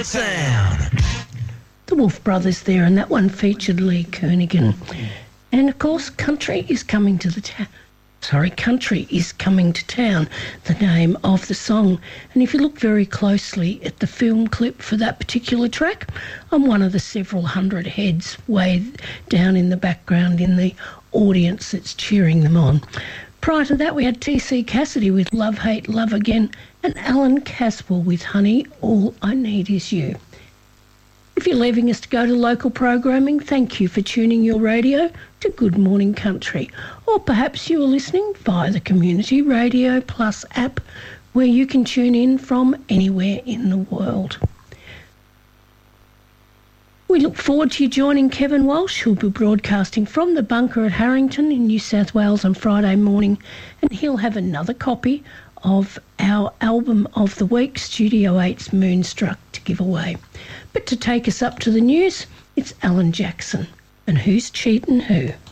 Sound. The Wolf Brothers there, and that one featured Lee Kernaghan. And of course, Country is Coming to Town, the name of the song. And if you look very closely at the film clip for that particular track, I'm one of the several hundred heads way down in the background in the audience that's cheering them on. Prior to that, we had T.C. Cassidy with Love, Hate, Love Again, and Alan Caswell with Honey, All I Need Is You. If you're leaving us to go to local programming, thank you for tuning your radio to Good Morning Country. Or perhaps you are listening via the Community Radio Plus app, where you can tune in from anywhere in the world. We look forward to you joining Kevin Walsh, who'll be broadcasting from the bunker at Harrington in New South Wales on Friday morning, and he'll have another copy of our album of the week, Studio 8's Moonstruck, to give away. But to take us up to the news, it's Alan Jackson. And who's cheating who?